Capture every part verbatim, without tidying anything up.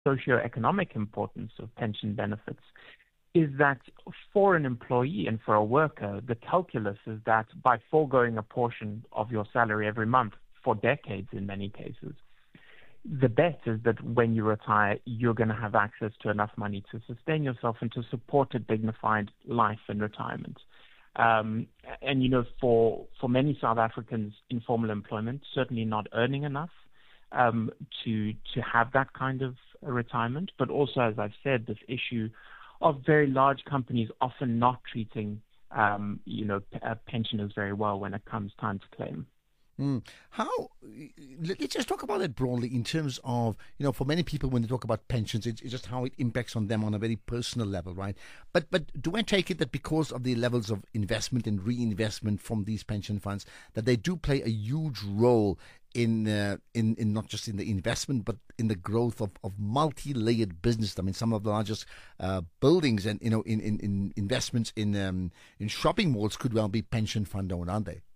socioeconomic importance of pension benefits is that for an employee and for a worker, the calculus is that by foregoing a portion of your salary every month for decades in many cases, the bet is that when you retire, you're going to have access to enough money to sustain yourself and to support a dignified life in retirement. Um, and, you know, for, for many South Africans, informal employment, certainly not earning enough um, to, to have that kind of retirement. But also, as I've said, this issue of very large companies often not treating, um, you know, p- uh, pensioners very well when it comes time to claim. Mm. How, let's just talk about it broadly in terms of, you know, for many people when they talk about pensions, it's, it's just how it impacts on them on a very personal level, right? But but do I take it that because of the levels of investment and reinvestment from these pension funds, that they do play a huge role in uh, in in not just in the investment, but in the growth of, of multi-layered business? I mean, some of the largest uh, buildings and, you know, in, in, in investments in um, in shopping malls could well be pension fund owned, aren't they?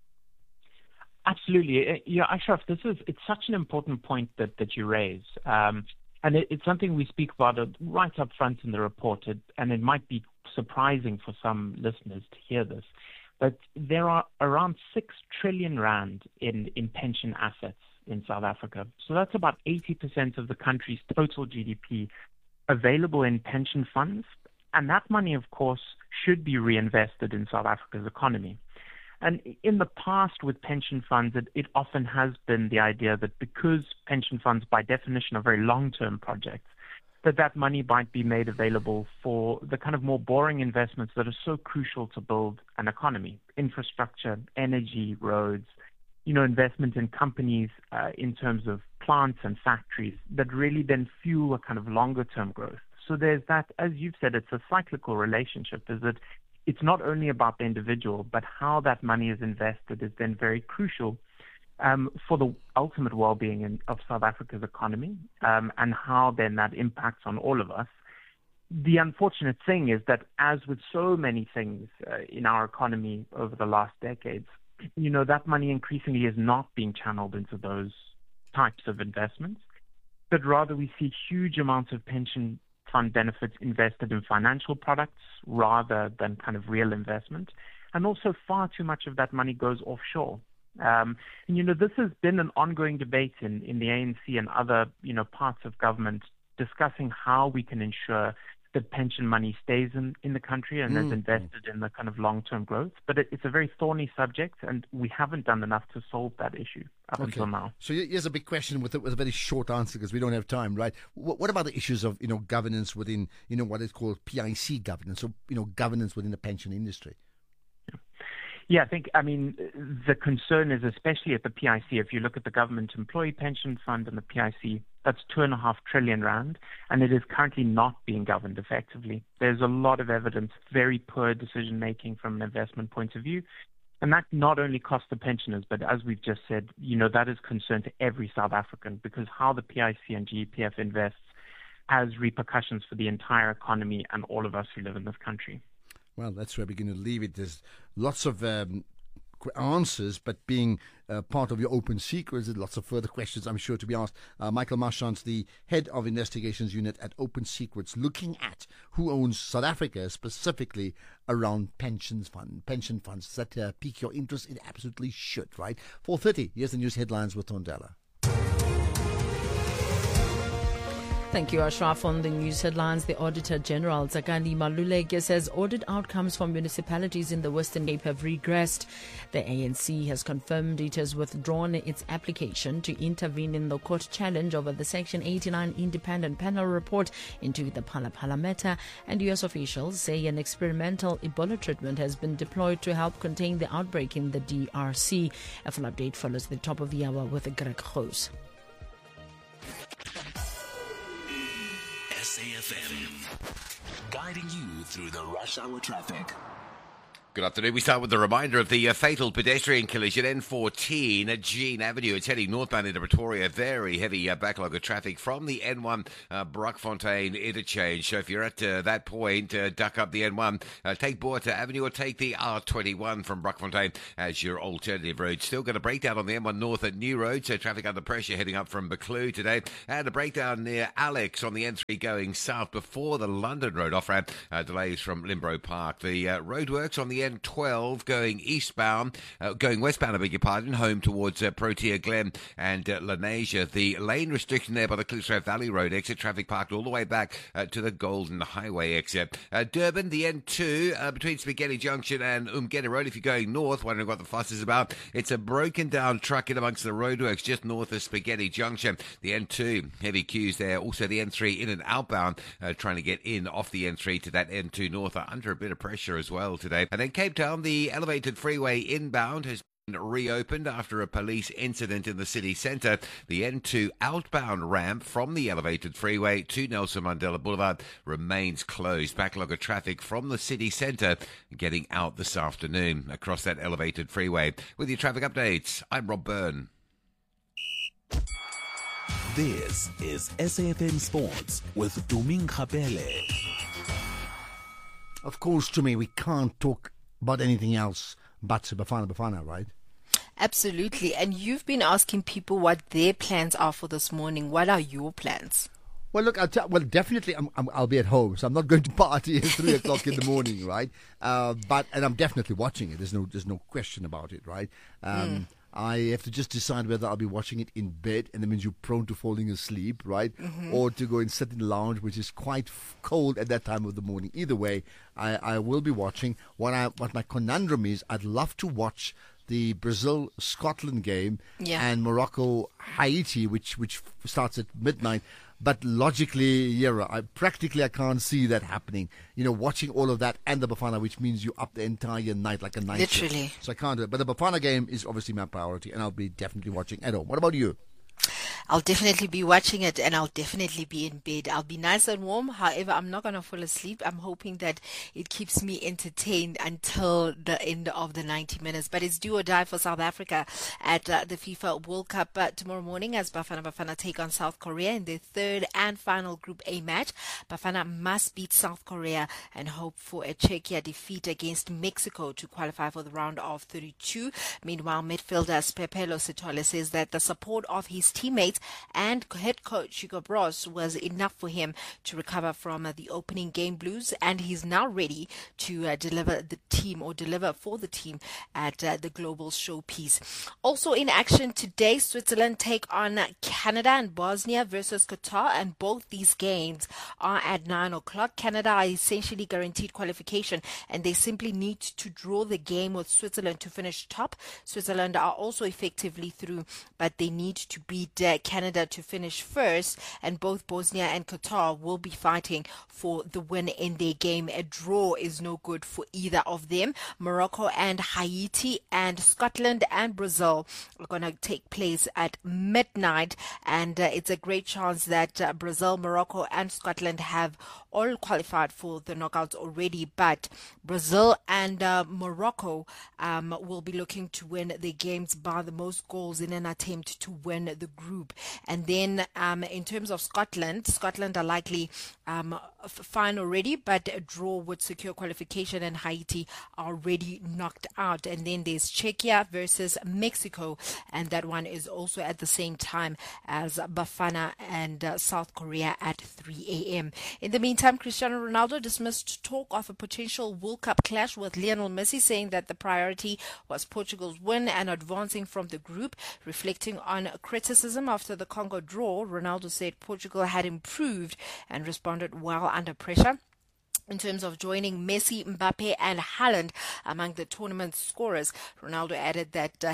Absolutely. Yeah, Ashraf, this is, it's such an important point that, that you raise. Um, and it, it's something we speak about right up front in the report, it, and it might be surprising for some listeners to hear this, but there are around six trillion rand in, in pension assets in South Africa. So that's about eighty percent of the country's total G D P available in pension funds. And that money, of course, should be reinvested in South Africa's economy. And in the past with pension funds, it, it often has been the idea that because pension funds by definition are very long-term projects, that that money might be made available for the kind of more boring investments that are so crucial to build an economy: infrastructure, energy, roads, you know, investment in companies uh, in terms of plants and factories that really then fuel a kind of longer-term growth. So there's that, as you've said, it's a cyclical relationship, is that it's not only about the individual, but how that money is invested is then very crucial um, for the ultimate well-being in, of South Africa's economy, um, and how then that impacts on all of us. The unfortunate thing is that, as with so many things uh, in our economy over the last decades, you know, that money increasingly is not being channeled into those types of investments, but rather we see huge amounts of pension fund benefits invested in financial products rather than kind of real investment. And also far too much of that money goes offshore. Um, and, you know, this has been an ongoing debate in, in the A N C and other, you know, parts of government discussing how we can ensure that pension money stays in, in the country and mm. is invested in the kind of long-term growth. But it, it's a very thorny subject, and we haven't done enough to solve that issue up okay. until now. So here's a big question with a, with a very short answer, because we don't have time, right? What, what about the issues of, you know, governance within, you know, what is called P I C governance, so, you know, governance within the pension industry? Yeah, I think, I mean, the concern is especially at the P I C. If you look at the Government Employee Pension Fund and the P I C, that's two and a half trillion rand, and it is currently not being governed effectively. There's a lot of evidence, very poor decision making from an investment point of view. And that not only costs the pensioners, but as we've just said, you know, that is concern to every South African, because how the P I C and G E P F invests has repercussions for the entire economy and all of us who live in this country. Well, that's where we're going to leave it. There's lots of um, answers, but being uh, part of your open secrets, there's lots of further questions, I'm sure, to be asked. Uh, Michael Marchant's the head of investigations unit at Open Secrets, looking at who owns South Africa, specifically around pensions fund, pension funds. Does that uh, pique your interest? It absolutely should, right? four thirty, here's the news headlines with Tondela. Thank you, Ashraf. On the news headlines, the Auditor General, Tsakani Maluleke, says audit outcomes for municipalities in the Western Cape have regressed. The A N C has confirmed it has withdrawn its application to intervene in the court challenge over the Section eighty-nine independent panel report into the Phala Phala matter, and U S officials say an experimental Ebola treatment has been deployed to help contain the outbreak in the D R C. A full update follows the top of the hour with Greg Groos. S A F M, guiding you through the rush hour traffic. Good afternoon. We start with a reminder of the uh, fatal pedestrian collision N fourteen at Jean Avenue. It's heading northbound into Pretoria. Very heavy uh, backlog of traffic from the N one uh, Brockfontein interchange. So if you're at uh, that point, uh, duck up the N one, uh, take Boerta Avenue or take the R twenty-one from Brockfontein as your alternative road. Still got a breakdown on the N one North at New Road, so traffic under pressure heading up from Buccleuch today. And a breakdown near Alex on the N three going south before the London Road off-ramp. Uh, delays from Limbro Park. The uh, roadworks on the N twelve going eastbound, uh, going westbound, I beg your pardon, home towards uh, Protea Glen and uh, Lenasia. The lane restriction there by the Klipsgraaf Valley Road exit, traffic parked all the way back uh, to the Golden Highway exit. Uh, Durban, the N two uh, between Spaghetti Junction and Umgeni Road. If you're going north, wondering what the fuss is about, it's a broken down truck in amongst the roadworks just north of Spaghetti Junction. The N two, heavy queues there. Also the N three in and outbound, uh, trying to get in off the N three to that N two north, are under a bit of pressure as well today. And then Cape Town, the elevated freeway inbound has been reopened after a police incident in the city centre. The N two outbound ramp from the elevated freeway to Nelson Mandela Boulevard remains closed. Backlog of traffic from the city centre getting out this afternoon across that elevated freeway. With your traffic updates, I'm Rob Byrne. This is S A F M Sports with Tumi Nkgapele. Of course, to me, we can't talk about anything else but Bafana Bafana, right? Absolutely. And you've been asking people what their plans are for this morning. What are your plans? Well, look, I'll tell, well, definitely I'm, I'm, I'll be at home, so I'm not going to party at three o'clock in the morning, right? Uh, but and I'm definitely watching it. There's no there's no question about it, right? Um, mm. I have to just decide whether I'll be watching it in bed, and that means you're prone to falling asleep, right? Mm-hmm. Or to go and sit in the lounge, which is quite f- cold at that time of the morning. Either way, I, I will be watching. What I what my conundrum is, I'd love to watch the Brazil-Scotland game yeah. and Morocco-Haiti, which which starts at midnight. But logically, yeah, I, practically I can't see that happening. You know, watching all of that and the Bafana, which means you're up the entire night like a night Literally. shift. So I can't do it. But the Bafana game is obviously my priority, and I'll be definitely watching at home. What about you? I'll definitely be watching it, and I'll definitely be in bed. I'll be nice and warm. However, I'm not going to fall asleep. I'm hoping that it keeps me entertained until the end of the ninety minutes. But it's do or die for South Africa at uh, the FIFA World Cup uh, tomorrow morning as Bafana Bafana take on South Korea in their third and final Group A match. Bafana must beat South Korea and hope for a Czechia defeat against Mexico to qualify for the round of thirty-two. Meanwhile, midfielder Pepelo Sithole says that the support of his teammates and head coach Hugo Broos was enough for him to recover from uh, the opening game blues, and he's now ready to uh, deliver the team or deliver for the team at uh, the global showpiece. Also in action today, Switzerland take on Canada and Bosnia versus Qatar, and both these games are at nine o'clock. Canada are essentially guaranteed qualification, and they simply need to draw the game with Switzerland to finish top. Switzerland are also effectively through, but they need to beat uh, Canada to finish first, and both Bosnia and Qatar will be fighting for the win in their game. A draw is no good for either of them. Morocco and Haiti and Scotland and Brazil are going to take place at midnight, and uh, it's a great chance that uh, Brazil, Morocco and Scotland have all qualified for the knockouts already, but Brazil and uh, Morocco um, will be looking to win their games by the most goals in an attempt to win the group. And then um, in terms of Scotland, Scotland are likely um, f- fine already, but a draw would secure qualification, and Haiti are already knocked out. And then there's Czechia versus Mexico, and that one is also at the same time as Bafana and uh, South Korea at three a.m. In the meantime, Cristiano Ronaldo dismissed talk of a potential World Cup clash with Lionel Messi, saying that the priority was Portugal's win and advancing from the group. Reflecting on criticism after the Congo draw, Ronaldo said Portugal had improved and responded well under pressure. In terms of joining Messi, Mbappe and Haaland among the tournament scorers, Ronaldo added that uh, he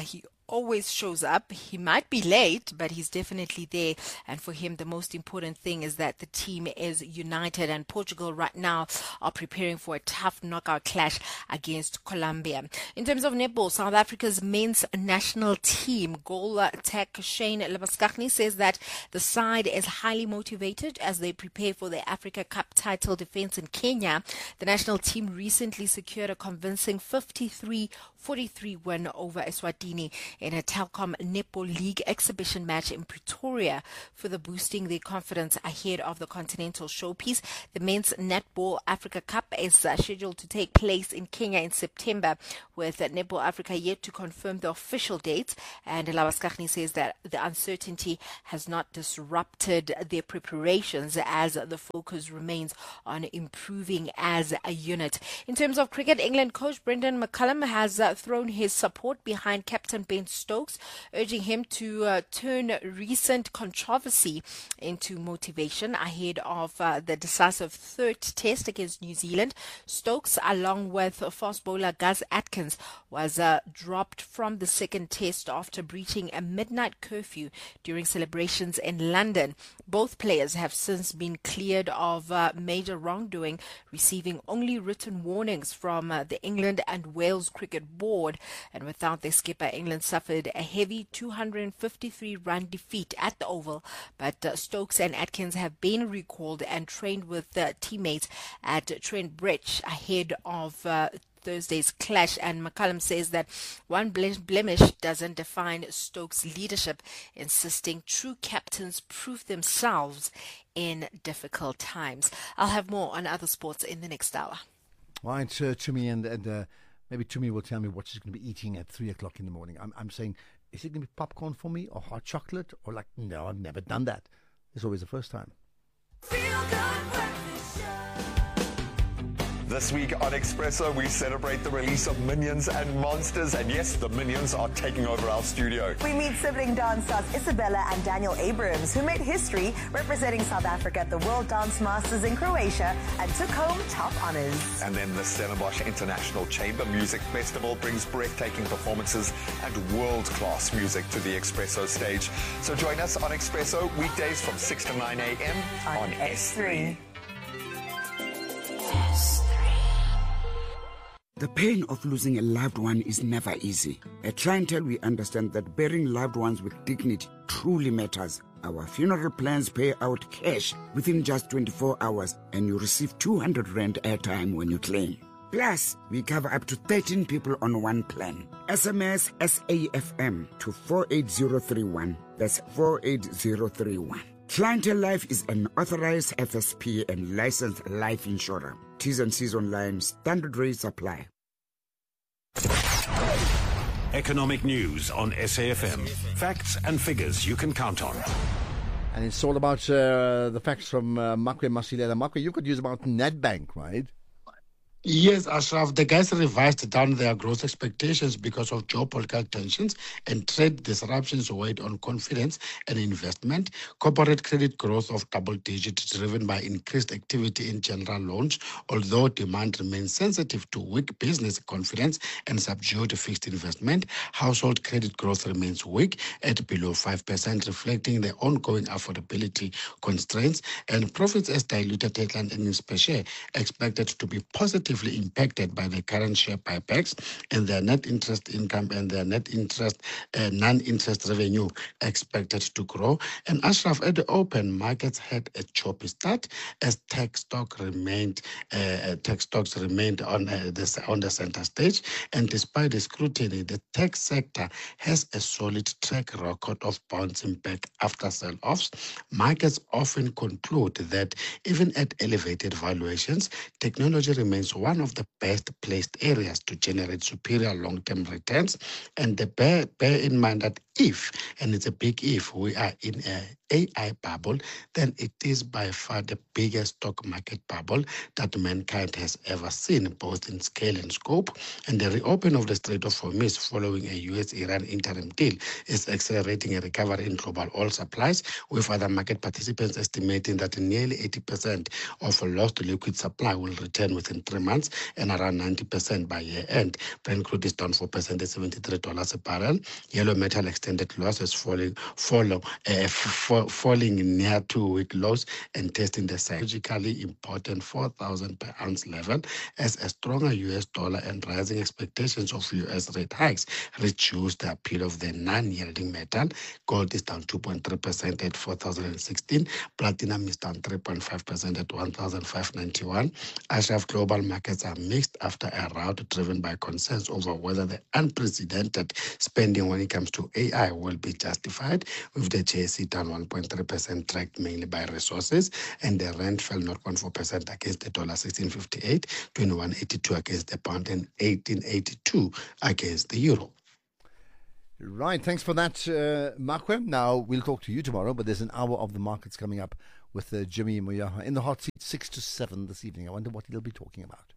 always shows up. He might be late, but he's definitely there. And for him, the most important thing is that the team is united. And Portugal right now are preparing for a tough knockout clash against Colombia. In terms of netball, South Africa's men's national team goal tech Shane Labuschagne says that the side is highly motivated as they prepare for the Africa Cup title defense in Kenya. The national team recently secured a convincing fifty-three forty-three win over Eswatini in a Telkom Netball League exhibition match in Pretoria, further boosting their confidence ahead of the continental showpiece. The men's Netball Africa Cup is uh, scheduled to take place in Kenya in September, with uh, Netball Africa yet to confirm the official dates. And Labuschagne says that the uncertainty has not disrupted their preparations as the focus remains on improving as a unit. In terms of cricket, England coach Brendan McCullum has uh, thrown his support behind captain Ben Stokes, urging him to uh, turn recent controversy into motivation ahead of uh, the decisive third test against New Zealand. Stokes, along with fast bowler Gus Atkins, was uh, dropped from the second test after breaching a midnight curfew during celebrations in London. Both players have since been cleared of uh, major wrongdoing, receiving only written warnings from uh, the England and Wales Cricket Board. And without their skipper, England suffered a heavy two hundred fifty-three run defeat at the Oval. But uh, Stokes and Atkins have been recalled and trained with uh, teammates at Trent Bridge ahead of uh, Thursday's clash. And McCullum says that one blemish doesn't define Stokes' leadership, insisting true captains prove themselves in difficult times. I'll have more on other sports in the next hour. Right, uh, Tumi, and, and uh, maybe Tumi will tell me what she's going to be eating at three o'clock in the morning. I'm, I'm saying, is it going to be popcorn for me or hot chocolate? Or like, no, I've never done that. It's always the first time. This week on Expresso, we celebrate the release of Minions and Monsters. And yes, the Minions are taking over our studio. We meet sibling dance stars Isabella and Daniel Abrams, who made history representing South Africa at the World Dance Masters in Croatia and took home top honors. And then the Stellenbosch International Chamber Music Festival brings breathtaking performances and world-class music to the Expresso stage. So join us on Expresso weekdays from six to nine a.m. on, on S three. The pain of losing a loved one is never easy. At Clientele, we understand that burying loved ones with dignity truly matters. Our funeral plans pay out cash within just twenty-four hours, and you receive two hundred rand airtime when you claim. Plus, we cover up to thirteen people on one plan. S M S S A F M to four eight zero three one. That's four eight zero three one. Clientele Life is an authorized F S P and licensed life insurer. T's and C's online. Standard rates apply. Economic news on S A F M. Facts and figures you can count on. And it's all about uh, the facts from uh, Makwe Masilela. Makwe, you could use about Nedbank, right? Yes, Ashraf, the guys revised down their growth expectations because of geopolitical tensions and trade disruptions weighed on confidence and investment. Corporate credit growth of double digits driven by increased activity in general loans, although demand remains sensitive to weak business confidence and subdued fixed investment. Household credit growth remains weak at below five percent, reflecting the ongoing affordability constraints, and profits as diluted headline earnings per share expected to be positive impacted by the current share buybacks, and their net interest income and their net interest uh, non-interest revenue expected to grow. And Ashraf, at the open, markets had a choppy start as tech stock remained uh, tech stocks remained on uh, the on the center stage. And despite the scrutiny, the tech sector has a solid track record of bouncing back after sell-offs. Markets often conclude that even at elevated valuations, technology remains one of the best placed areas to generate superior long-term returns. And the bear, bear in mind that if, and it's a big if, we are in a A I bubble, then it is by far the biggest stock market bubble that mankind has ever seen, both in scale and scope. And the reopen of the Strait of Hormuz following a U S Iran interim deal is accelerating a recovery in global oil supplies, with other market participants estimating that nearly eighty percent of lost liquid supply will return within three months and around ninety percent by year end. Brent crude is down four percent at seventy-three dollars a barrel. Yellow metal extended losses falling, follow, uh, f- falling near two-week lows and testing the psychologically important four thousand per ounce level as a stronger U S dollar and rising expectations of U S rate hikes reduce the appeal of the non-yielding metal. Gold is down two point three percent at four thousand sixteen. Platinum is down three point five percent at one thousand five hundred ninety-one. Ashraf, global markets are mixed after a rout driven by concerns over whether the unprecedented spending when it comes to A I will be justified, with the J S E down one point three percent, tracked mainly by resources, and the rand fell zero point four percent against the dollar, sixteen fifty-eight, twenty-one eighty-two against the pound, and eighteen eighty-two against the euro. Right, thanks for that, uh, Makwe. Now, we'll talk to you tomorrow, but there's an hour of the markets coming up with uh, Jimmy Moyaha in the hot seat, six to seven this evening. I wonder what he'll be talking about.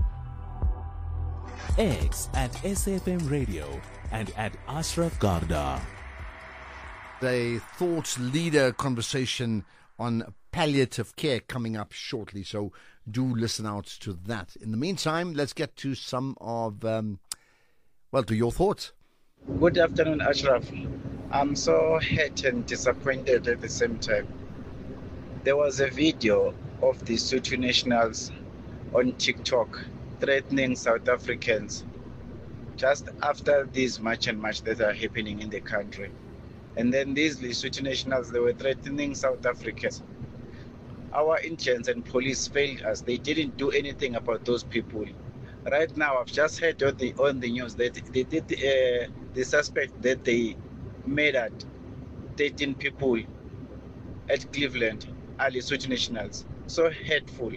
X at S F M Radio and at Ashraf Garda. A thought leader conversation on palliative care coming up shortly, so do listen out to that. In the meantime, let's get to some of, um, well, to your thoughts. Good afternoon, Ashraf. I'm so hurt and disappointed at the same time. There was a video of the Lesotho nationals on TikTok threatening South Africans just after this march and march that are happening in the country. And then these Lesotho nationals, they were threatening South Africans. Our intelligence and police failed us. They didn't do anything about those people. Right now, I've just heard on the, on the news that they did uh, the suspect that they made at thirteen people at Cleveland are Lesotho nationals. So hateful.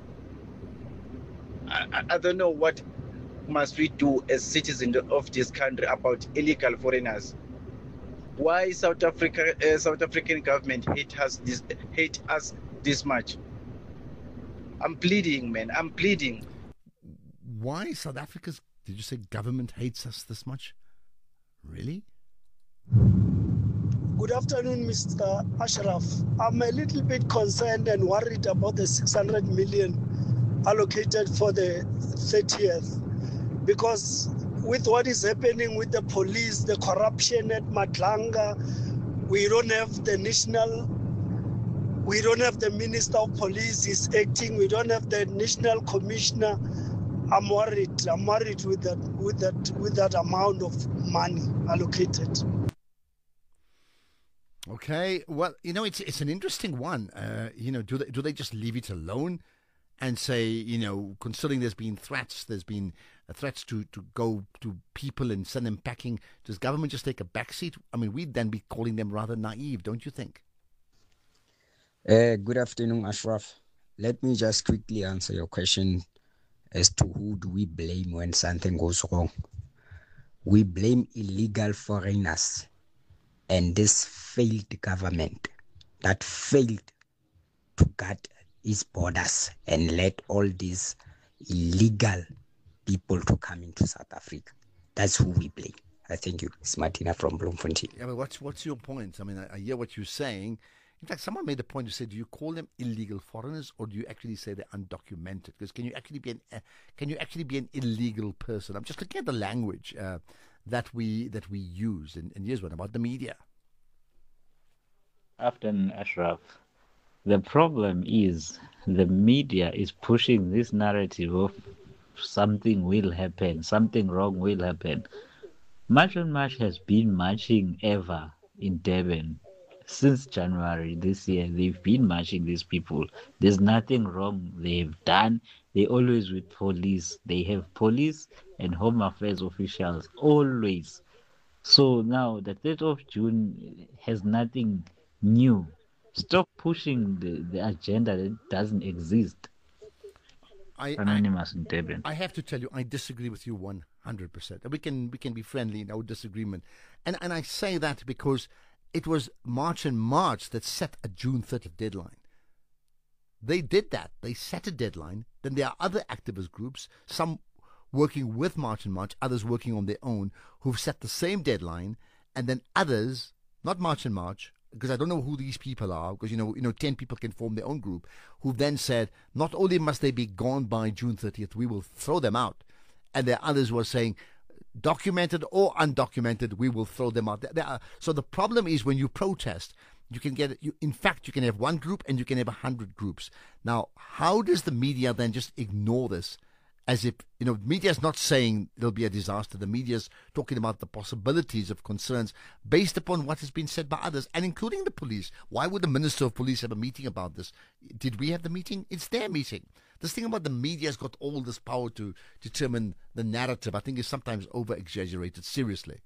I, I don't know what must we do as citizens of this country about illegal foreigners. Why South Africa, uh, South African government hate us this, hate us this much? I'm pleading, man. I'm pleading. Why South Africa's, did you say government hates us this much? Really? Good afternoon, Mister Ashraf. I'm a little bit concerned and worried about the six hundred million allocated for the thirtieth, because with what is happening with the police, the corruption at Madlanga, we don't have the national, we don't have the Minister of Police is acting, we don't have the National Commissioner. I'm worried. I'm worried with that, with that, with that amount of money allocated. Okay, well, you know, it's it's an interesting one. Uh, you know, do they do they just leave it alone and say, you know, considering there's been threats, there's been uh, threats to, to go to people and send them packing, does government just take a backseat? I mean, we'd then be calling them rather naive, don't you think? Uh, good afternoon, Ashraf. Let me just quickly answer your question as to who do we blame when something goes wrong. We blame illegal foreigners and this failed government that failed to guard its borders and let all these illegal people to come into South Africa. That's who we blame. I thank you. It's Martina from Bloemfontein. Yeah, but what's what's your point? I mean, I, I hear what you're saying. In fact, someone made a point to say, do you call them illegal foreigners or do you actually say they're undocumented? Because can you actually be an uh, can you actually be an illegal person? I'm just looking at the language uh, that we that we use. And, and here's one about the media. Afternoon, Ashraf. The problem is the media is pushing this narrative of something will happen, something wrong will happen. March and March has been marching ever in Durban. Since January this year, they've been marching these people. There's nothing wrong they've done. They always with police. They have police and Home Affairs officials, always. So now the third of June has nothing new. Stop pushing the, the agenda that doesn't exist. I, Anonymous in Durban. I have to tell you, I disagree with you one hundred percent. And we can we can be friendly in our disagreement. And and I say that because it was March and March that set a June thirtieth deadline. They did that. They set a deadline. Then there are other activist groups, some working with March and March, others working on their own, who've set the same deadline, and then others, not March and March, because I don't know who these people are, because you know, you know, ten people can form their own group, who then said not only must they be gone by June thirtieth, we will throw them out, and there are others who are saying, documented or undocumented, we will throw them out. There are, so the problem is when you protest, you can get, you, in fact, you can have one group and you can have a hundred groups. Now, how does the media then just ignore this? As if, you know, media is not saying there'll be a disaster. The media is talking about the possibilities of concerns based upon what has been said by others, and including the police. Why would the Minister of Police have a meeting about this? Did we have the meeting? It's their meeting. This thing about the media has got all this power to determine the narrative, I think, is sometimes over-exaggerated, seriously.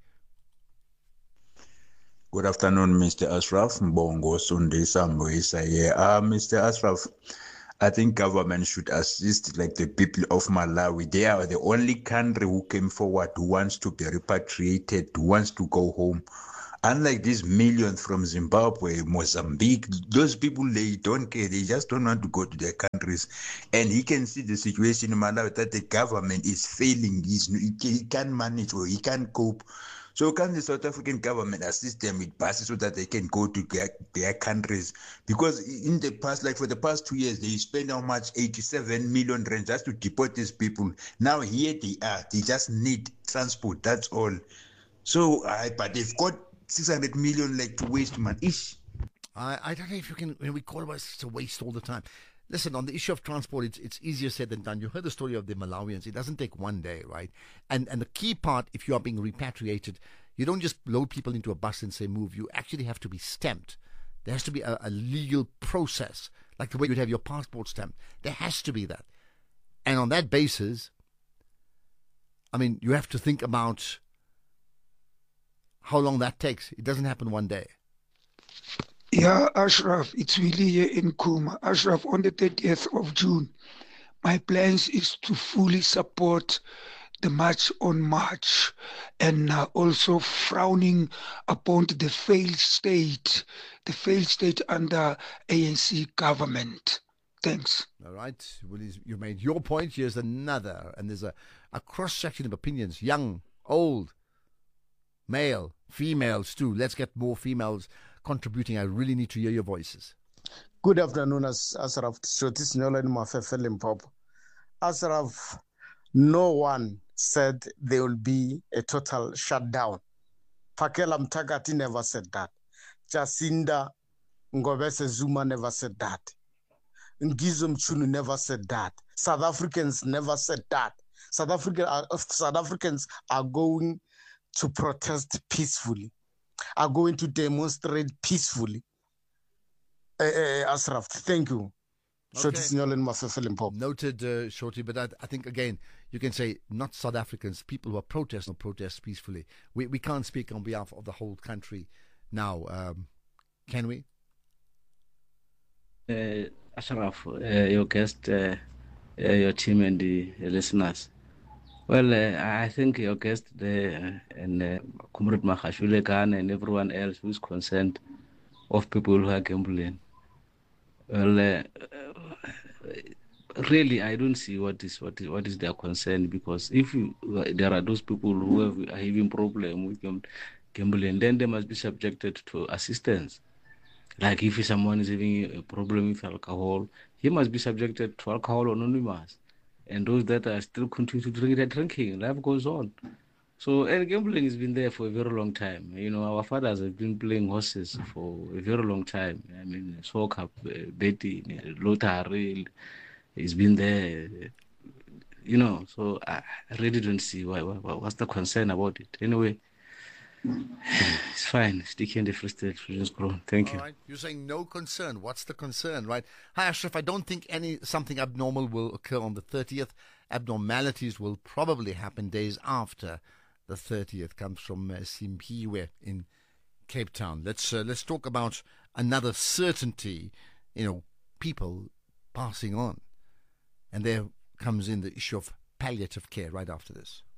Good afternoon, Mister Ashraf. Mbongo Sundisa Moisa here. Uh, Mister Ashraf, I think government should assist like the people of Malawi. They are the only country who came forward, who wants to be repatriated, who wants to go home. Unlike these millions from Zimbabwe, Mozambique, those people, they don't care. They just don't want to go to their countries. And he can see the situation in Malawi that the government is failing. He's, he can't manage or he can't cope. So can the South African government assist them with buses so that they can go to their, their countries? Because in the past, like for the past two years, they spent how much? eighty-seven million rand just to deport these people. Now here they are. They just need transport. That's all. So, uh, but they've got six hundred million like to waste, man. Ish. I, I don't know if you can, when we call it it's a waste all the time. Listen, on the issue of transport, it's it's easier said than done. You heard the story of the Malawians. It doesn't take one day, right? And and the key part, if you are being repatriated, you don't just load people into a bus and say move. You actually have to be stamped. There has to be a, a legal process, like the way you'd have your passport stamped. There has to be that. And on that basis, I mean, you have to think about how long that takes. It doesn't happen one day. Yeah, Ashraf, it's really here in Kuma. Ashraf, on the thirtieth of June, my plans is to fully support the March on March and uh, also frowning upon the failed state, the failed state under A N C government. Thanks. All right. Well, you made your point. Here's another. And there's a, a cross-section of opinions, young, old, male, females too. Let's get more females contributing. I really need to hear your voices. Good afternoon, Ashraf. Shotis Nyola in Mafefe Limpopo. Ashraf, no one said there will be a total shutdown. Phakela Mthakati never said that. Jacinda Ngobese Zuma never said that. Ngizo Mchunu never said that. South Africans never said that. South African uh, South Africans are going to protest peacefully, are going to demonstrate peacefully. Uh, uh, Ashraf, thank you. Okay. Noted, uh, Shorty, but I, I think, again, you can say not South Africans, people who are protesting, protest peacefully. We we can't speak on behalf of the whole country now, um, can we? Uh, Ashraf, uh, your guest, uh, uh, your team and the uh, listeners. Well, uh, I think your guest there uh, and uh, Kumrit Mahashule Khan and everyone else who is concerned of people who are gambling. Well, uh, really, I don't see what is what is what is their concern, because if you, there are those people who have, are having problem with gambling, then they must be subjected to assistance. Like if someone is having a problem with alcohol, he must be subjected to alcohol anonymous. And those that are still continue to drink, they're drinking. Life goes on. So, and gambling has been there for a very long time. You know, our fathers have been playing horses for a very long time. I mean, soccer, betting, lottery, it's been there. You know, so I really don't see why, why, what's the concern about it. Anyway, it's fine. Sticky in the free state, just grow. Thank All you. Right. You're saying no concern. What's the concern, right? Hi, Ashraf. I don't think any something abnormal will occur on the thirtieth. Abnormalities will probably happen days after the thirtieth. Comes from uh, Simpiwe in Cape Town. Let's uh, let's talk about another certainty. You know, people passing on, and there comes in the issue of palliative care right after this.